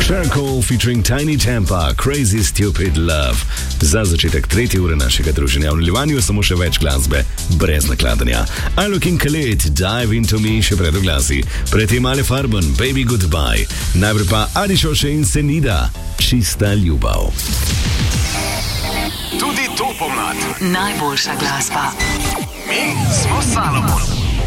Charcoal featuring Tiny Tampa, Crazy Stupid Love. Za začetek 3. ure našega druženja v nadaljevanju samo še več glasbe, brez nakladanja. Alokin Khaled, Dive Into Me, še pred oglasi. Predtem Ale Farben, Baby Goodbye. Najprej pa Adi Šoše in Senida, Čista ljubav. Tudi to pomlad. Najboljša glasba. Mi smo Salomon.